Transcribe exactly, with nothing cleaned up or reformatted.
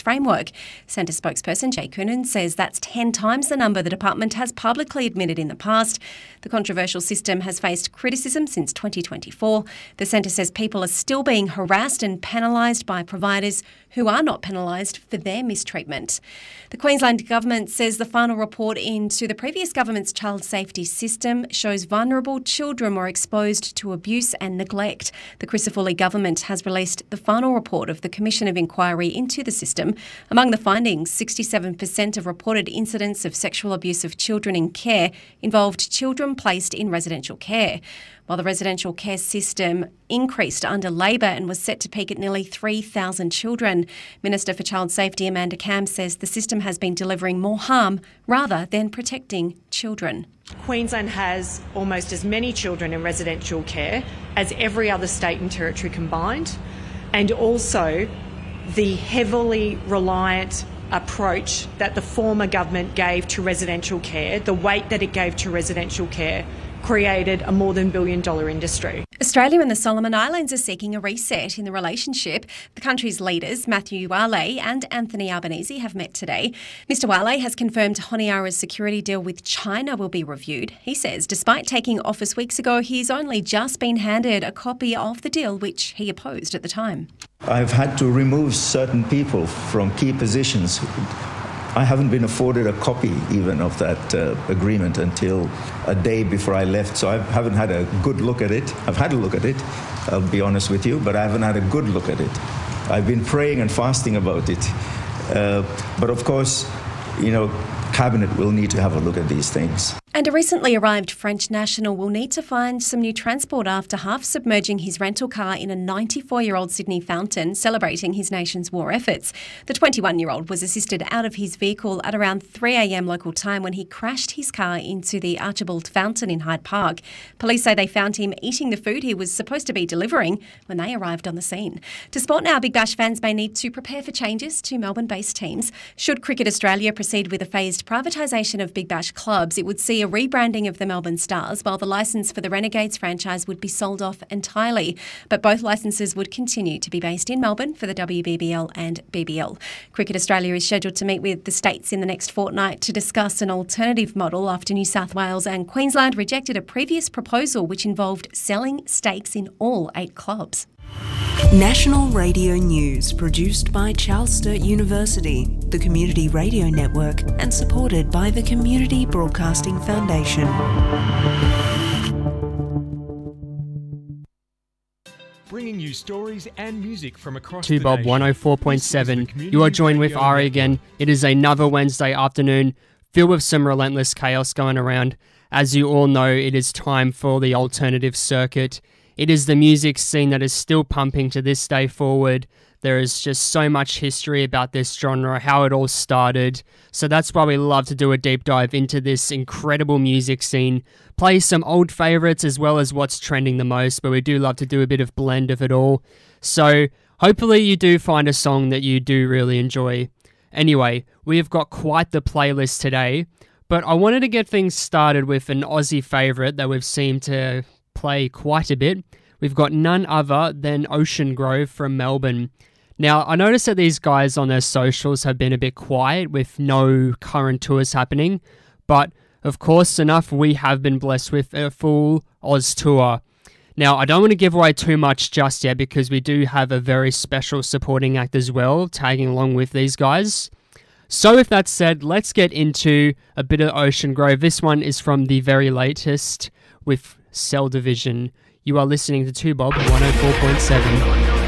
framework. Centre spokesperson Jay Coonan says that's ten times the number the department has publicly admitted in the past. The controversial system has faced criticism since twenty twenty-four. The centre says people are still being harassed and penalised by providers who are not penalised for their mistreatment. The Queensland Government says the final report into the previous government's child safety system shows vulnerable children were exposed to abuse and neglect. The Crisafulli Government has released the final report of the Commission of Inquiry into the system. Among the findings, sixty-seven percent of reported incidents of sexual abuse of children in care involved children placed in residential care. While the residential care system increased under Labor and was set to peak at nearly three thousand children, Minister for Child Safety Amanda Cam says the system has been delivering more harm rather than protecting children. Queensland has almost as many children in residential care as every other state and territory combined, and also the heavily reliant approach that the former government gave to residential care, the weight that it gave to residential care, created a more than billion dollar industry. Australia and the Solomon Islands are seeking a reset in the relationship. The country's leaders, Matthew Wale and Anthony Albanese, have met today. Mister Wale has confirmed Honiara's security deal with China will be reviewed. He says despite taking office weeks ago, he's only just been handed a copy of the deal, which he opposed at the time. I've had to remove certain people from key positions. I haven't been afforded a copy even of that uh, agreement until a day before I left, so I haven't had a good look at it. I've had a look at it, I'll be honest with you, but I haven't had a good look at it. I've been praying and fasting about it. Uh, but of course, you know, Cabinet will need to have a look at these things. And a recently arrived French national will need to find some new transport after half submerging his rental car in a ninety-four-year-old Sydney fountain, celebrating his nation's war efforts. The twenty-one-year-old was assisted out of his vehicle at around three a.m. local time when he crashed his car into the Archibald Fountain in Hyde Park. Police say they found him eating the food he was supposed to be delivering when they arrived on the scene. To sport now, Big Bash fans may need to prepare for changes to Melbourne-based teams. Should Cricket Australia proceed with a phased privatisation of Big Bash clubs, it would see a rebranding of the Melbourne Stars, while the licence for the Renegades franchise would be sold off entirely. But both licences would continue to be based in Melbourne for the W B B L and B B L. Cricket Australia is scheduled to meet with the states in the next fortnight to discuss an alternative model after New South Wales and Queensland rejected a previous proposal which involved selling stakes in all eight clubs. National Radio News, produced by Charles Sturt University, the Community Radio Network, and supported by the Community Broadcasting Foundation. Bringing you stories and music from across two the Bob nation. one oh four point seven. This is the You are joined with Community Ari Radio again. It is another Wednesday afternoon filled with some relentless chaos going around. As you all know, it is time for the alternative circuit. It is the music scene that is still pumping to this day forward. There is just so much history about this genre, how it all started. So that's why we love to do a deep dive into this incredible music scene, play some old favourites as well as what's trending the most, but we do love to do a bit of blend of it all. So hopefully you do find a song that you do really enjoy. Anyway, we have got quite the playlist today, but I wanted to get things started with an Aussie favourite that we've seemed to play quite a bit. We've got none other than Ocean Grove from Melbourne. Now, I noticed that these guys on their socials have been a bit quiet with no current tours happening, but of course enough we have been blessed with a full Oz tour. Now, I don't want to give away too much just yet because we do have a very special supporting act as well, tagging along with these guys. So with that said, let's get into a bit of Ocean Grove. This one is from the very latest with Cell Division. You are listening to two Bob one oh four point seven.